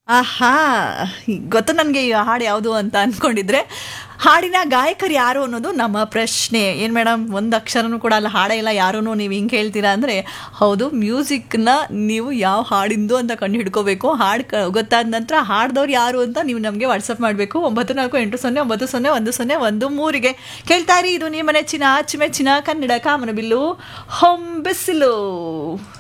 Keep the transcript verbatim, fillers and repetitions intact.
ಆಹಾ! ಗೊತ್ತು ನನಗೆ ಈ ಹಾಡು ಯಾವುದು ಅಂತ ಅಂದ್ಕೊಂಡಿದ್ರೆ, ಹಾಡಿನ ಗಾಯಕರು ಯಾರು ಅನ್ನೋದು ನಮ್ಮ ಪ್ರಶ್ನೆ. ಏನು ಮೇಡಮ್ ಒಂದು ಅಕ್ಷರನೂ ಕೂಡ ಅಲ್ಲ ಹಾಡೇ ಇಲ್ಲ ಯಾರೂ ನೀವು ಹಿಂಗೆ ಹೇಳ್ತೀರಾ ಅಂದರೆ, ಹೌದು ಮ್ಯೂಸಿಕ್ನ ನೀವು ಯಾವ ಹಾಡಿಂದು ಅಂತ ಕಂಡು ಹಿಡ್ಕೋಬೇಕು. ಹಾಡು ಕ ಗೊತ್ತಾದ ನಂತರ ಹಾಡ್ದವ್ರು ಯಾರು ಅಂತ ನೀವು ನಮಗೆ ವಾಟ್ಸಪ್ ಮಾಡಬೇಕು. ಒಂಬತ್ತು ನಾಲ್ಕು ಎಂಟು ಸೊನ್ನೆ ಒಂಬತ್ತು ಸೊನ್ನೆ ಒಂದು ಸೊನ್ನೆ ಒಂದು ಮೂರಿಗೆ ಕೇಳ್ತಾ ಇರಿ. ಇದು ನಿಮ್ಮ ನೆಚ್ಚಿನ ಅಚ್ಚುಮೆಚ್ಚಿನ ಕನ್ನಡ ಕಾಮನಬಿಲ್ಲು ಹೊಂಬಿಸಿಲು.